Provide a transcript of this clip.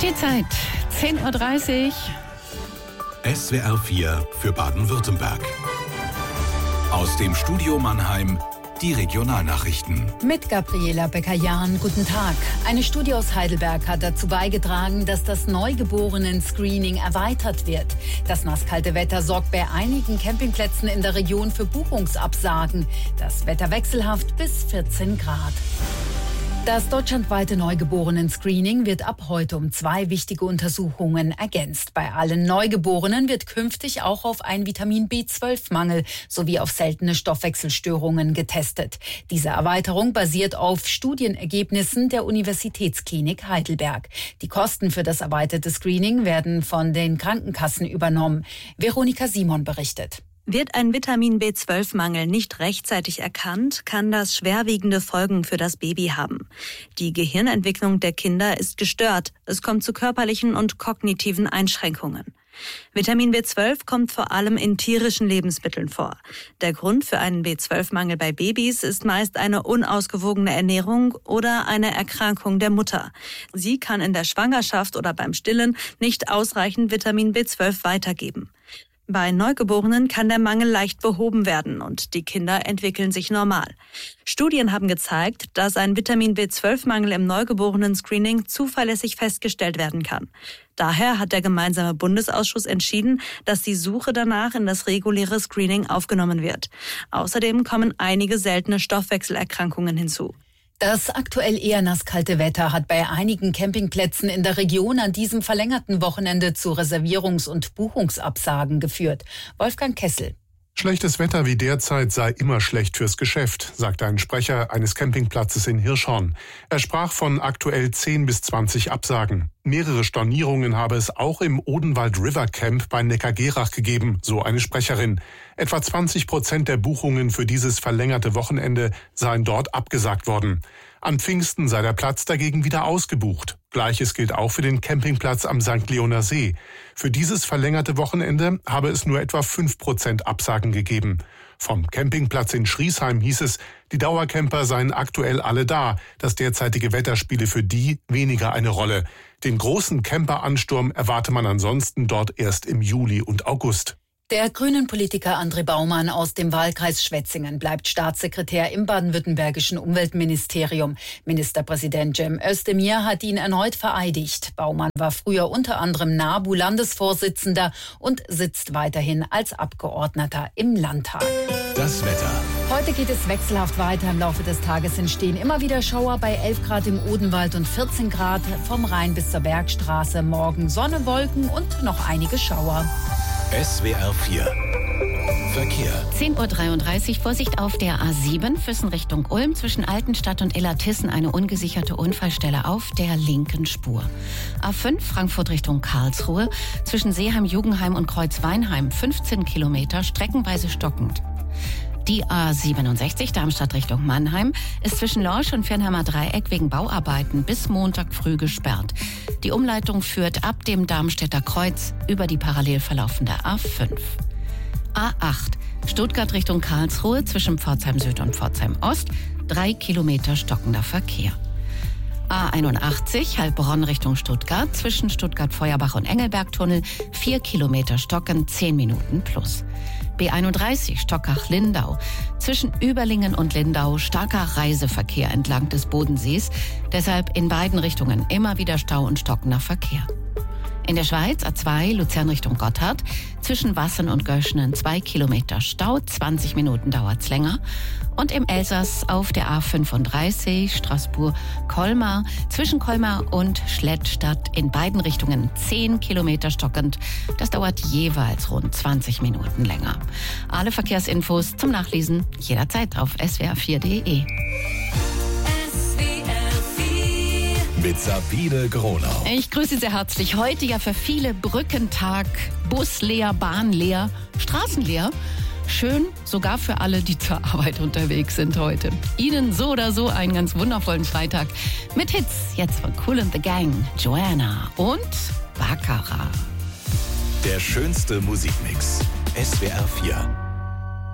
Die Zeit, 10:30 Uhr. SWR 4 für Baden-Württemberg. Aus dem Studio Mannheim die Regionalnachrichten. Mit Gabriela Becker-Jahn, guten Tag. Eine Studie aus Heidelberg hat dazu beigetragen, dass das Neugeborenen-Screening erweitert wird. Das nasskalte Wetter sorgt bei einigen Campingplätzen in der Region für Buchungsabsagen. Das Wetter wechselhaft bis 14 Grad. Das deutschlandweite Neugeborenen-Screening wird ab heute um 2 wichtige Untersuchungen ergänzt. Bei allen Neugeborenen wird künftig auch auf einen Vitamin B12-Mangel sowie auf seltene Stoffwechselstörungen getestet. Diese Erweiterung basiert auf Studienergebnissen der Universitätsklinik Heidelberg. Die Kosten für das erweiterte Screening werden von den Krankenkassen übernommen. Veronika Simon berichtet. Wird ein Vitamin B12-Mangel nicht rechtzeitig erkannt, kann das schwerwiegende Folgen für das Baby haben. Die Gehirnentwicklung der Kinder ist gestört. Es kommt zu körperlichen und kognitiven Einschränkungen. Vitamin B12 kommt vor allem in tierischen Lebensmitteln vor. Der Grund für einen B12-Mangel bei Babys ist meist eine unausgewogene Ernährung oder eine Erkrankung der Mutter. Sie kann in der Schwangerschaft oder beim Stillen nicht ausreichend Vitamin B12 weitergeben. Bei Neugeborenen kann der Mangel leicht behoben werden und die Kinder entwickeln sich normal. Studien haben gezeigt, dass ein Vitamin B12-Mangel im Neugeborenen-Screening zuverlässig festgestellt werden kann. Daher hat der gemeinsame Bundesausschuss entschieden, dass die Suche danach in das reguläre Screening aufgenommen wird. Außerdem kommen einige seltene Stoffwechselerkrankungen hinzu. Das aktuell eher nasskalte Wetter hat bei einigen Campingplätzen in der Region an diesem verlängerten Wochenende zu Reservierungs- und Buchungsabsagen geführt. Wolfgang Kessel. Schlechtes Wetter wie derzeit sei immer schlecht fürs Geschäft, sagte ein Sprecher eines Campingplatzes in Hirschhorn. Er sprach von aktuell 10 bis 20 Absagen. Mehrere Stornierungen habe es auch im Odenwald River Camp bei Neckargerach gegeben, so eine Sprecherin. Etwa 20% der Buchungen für dieses verlängerte Wochenende seien dort abgesagt worden. An Pfingsten sei der Platz dagegen wieder ausgebucht. Gleiches gilt auch für den Campingplatz am St. Leoner See. Für dieses verlängerte Wochenende habe es nur etwa 5% Absagen gegeben. Vom Campingplatz in Schriesheim hieß es, die Dauercamper seien aktuell alle da. Das derzeitige Wetter spiele für die weniger eine Rolle. Den großen Camperansturm erwarte man ansonsten dort erst im Juli und August. Der Grünen-Politiker André Baumann aus dem Wahlkreis Schwetzingen bleibt Staatssekretär im baden-württembergischen Umweltministerium. Ministerpräsident Cem Özdemir hat ihn erneut vereidigt. Baumann war früher unter anderem NABU-Landesvorsitzender und sitzt weiterhin als Abgeordneter im Landtag. Das Wetter. Heute geht es wechselhaft weiter. Im Laufe des Tages entstehen immer wieder Schauer bei 11 Grad im Odenwald und 14 Grad vom Rhein bis zur Bergstraße. Morgen Sonne, Wolken und noch einige Schauer. SWR 4 Verkehr. 10:33 Uhr, Vorsicht auf der A7, Füssen Richtung Ulm, zwischen Altenstadt und Illertissen eine ungesicherte Unfallstelle auf der linken Spur. A5, Frankfurt Richtung Karlsruhe, zwischen Seeheim-Jugendheim und Kreuzweinheim 15 Kilometer, streckenweise stockend. Die A67 Darmstadt Richtung Mannheim ist zwischen Lorsch und Viernheimer Dreieck wegen Bauarbeiten bis Montag früh gesperrt. Die Umleitung führt ab dem Darmstädter Kreuz über die parallel verlaufende A5. A8 Stuttgart Richtung Karlsruhe zwischen Pforzheim Süd und Pforzheim Ost 3 Kilometer stockender Verkehr. A81 Heilbronn Richtung Stuttgart zwischen Stuttgart-Feuerbach und Engelbergtunnel 4 Kilometer stocken, 10 Minuten plus. B31 Stockach-Lindau zwischen Überlingen und Lindau starker Reiseverkehr entlang des Bodensees, deshalb in beiden Richtungen immer wieder Stau und stockender Verkehr. In der Schweiz A2 Luzern Richtung Gotthard zwischen Wassen und Göschenen 2 Kilometer Stau, 20 Minuten dauert's länger. Und im Elsass auf der A35 Straßburg-Colmar zwischen Colmar und Schlettstadt in beiden Richtungen 10 Kilometer stockend. Das dauert jeweils rund 20 Minuten länger. Alle Verkehrsinfos zum Nachlesen jederzeit auf swr4.de. Mit Sabine Gronau. Ich grüße sehr herzlich. Heute ja für viele Brückentag, Bus leer, Bahn leer, Straßen leer. Schön, sogar für alle, die zur Arbeit unterwegs sind heute. Ihnen so oder so einen ganz wundervollen Freitag mit Hits. Jetzt von Kool and the Gang, Joanna und Baccarat. Der schönste Musikmix. SWR 4.